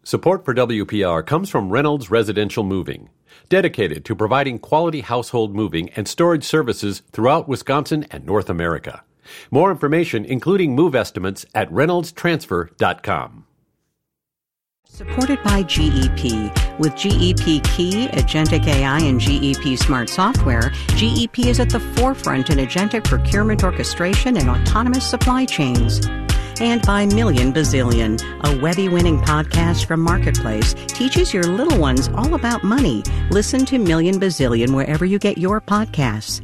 Support for WPR comes from Reynolds Residential Moving, dedicated to providing quality household moving and storage services throughout Wisconsin and North America. More information, including move estimates, at ReynoldsTransfer.com. Supported by GEP. With GEP Key, Agentic AI, and GEP Smart Software, GEP is at the forefront in agentic procurement orchestration and autonomous supply chains. And by Million Bazillion, a Webby-winning podcast from Marketplace, teaches your little ones all about money. Listen to Million Bazillion wherever you get your podcasts.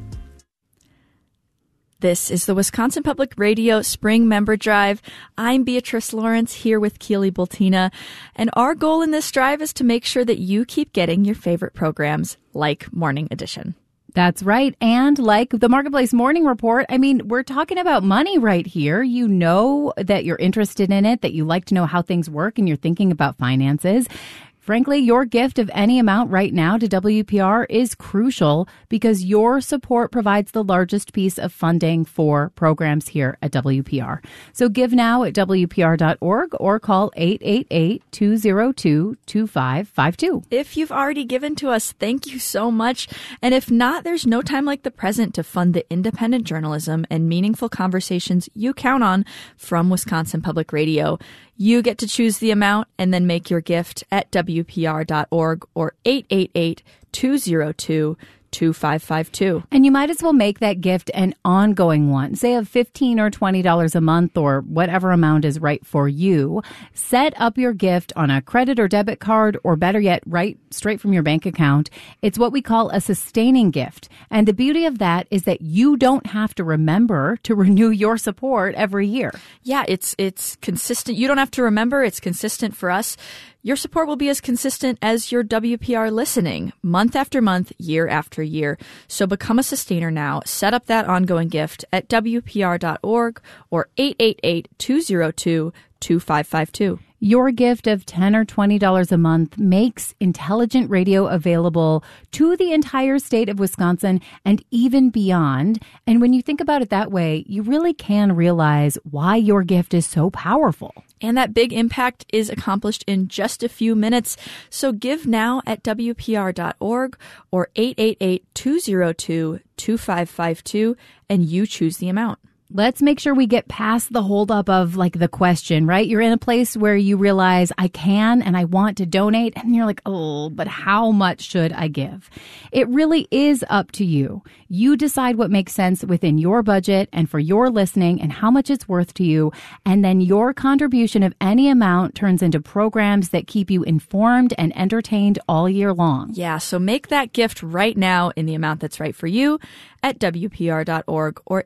This is the Wisconsin Public Radio Spring Member Drive. I'm Beatrice Lawrence here with Keely Bultina, and our goal in this drive is to make sure that you keep getting your favorite programs like Morning Edition. That's right. And like the Marketplace Morning Report, I mean, we're talking about money right here. You know that you're interested in it, that you like to know how things work, and you're thinking about finances. Frankly, your gift of any amount right now to WPR is crucial because your support provides the largest piece of funding for programs here at WPR. So give now at WPR.org or call 888-202-2552. If you've already given to us, thank you so much. And if not, there's no time like the present to fund the independent journalism and meaningful conversations you count on from Wisconsin Public Radio. You get to choose the amount and then make your gift at WPR.org or 888-202-2552. And you might as well make that gift an ongoing one, say of $15 or $20 a month or whatever amount is right for you. Set up your gift on a credit or debit card, or better yet, right straight from your bank account. It's what we call a sustaining gift. And the beauty of that is that you don't have to remember to renew your support every year. Yeah, it's consistent. You don't have to remember. It's consistent for us. Your support will be as consistent as your WPR listening, month after month, year after year. So become a sustainer now. Set up that ongoing gift at WPR.org or 888-202-2552. Your gift of $10 or $20 a month makes intelligent radio available to the entire state of Wisconsin and even beyond. And when you think about it that way, you really can realize why your gift is so powerful. And that big impact is accomplished in just a few minutes. So give now at WPR.org or 888-202-2552 and you choose the amount. Let's make sure we get past the holdup of like the question, right? You're in a place where you realize I can and I want to donate, and you're like, oh, but how much should I give? It really is up to you. You decide what makes sense within your budget and for your listening and how much it's worth to you. And then your contribution of any amount turns into programs that keep you informed and entertained all year long. Yeah, so make that gift right now in the amount that's right for you at WPR.org or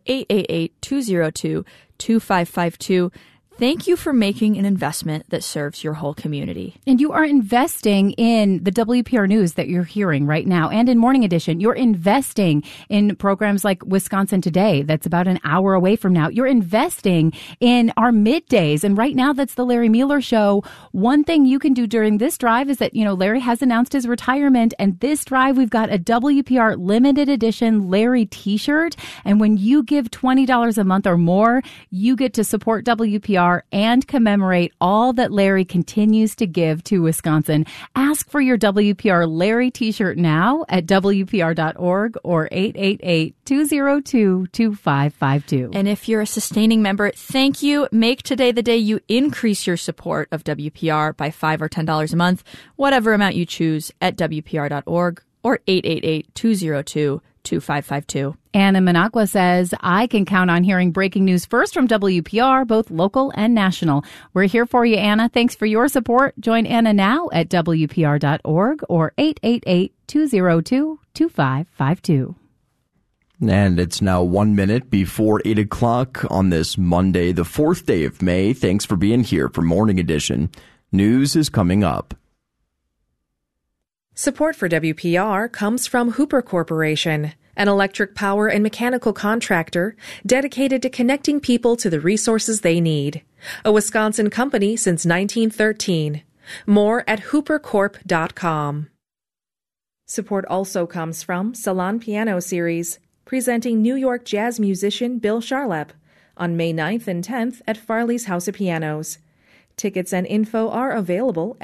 888-202-2552. Thank you for making an investment that serves your whole community. And you are investing in the WPR News that you're hearing right now and in Morning Edition. You're investing in programs like Wisconsin Today that's about an hour away from now. You're investing in our middays. And right now, that's the Larry Mueller Show. One thing you can do during this drive is that, Larry has announced his retirement. And this drive, we've got a WPR limited edition Larry t-shirt. And when you give $20 a month or more, you get to support WPR and commemorate all that Larry continues to give to Wisconsin. Ask for your WPR Larry t-shirt now at WPR.org or 888-202-2552. And if you're a sustaining member, thank you. Make today the day you increase your support of WPR by $5 or $10 a month, whatever amount you choose at WPR.org or 888-202-2552. Anna Minocqua says, I can count on hearing breaking news first from WPR, both local and national. We're here for you, Anna. Thanks for your support. Join Anna now at WPR.org or 888-202-2552. And it's now 1 minute before 8 o'clock on this Monday, the 4th day of May. Thanks for being here for Morning Edition. News is coming up. Support for WPR comes from Hooper Corporation, an electric power and mechanical contractor dedicated to connecting people to the resources they need. A Wisconsin company since 1913. More at hoopercorp.com. Support also comes from Salon Piano Series, presenting New York jazz musician Bill Charlap on May 9th and 10th at Farley's House of Pianos. Tickets and info are available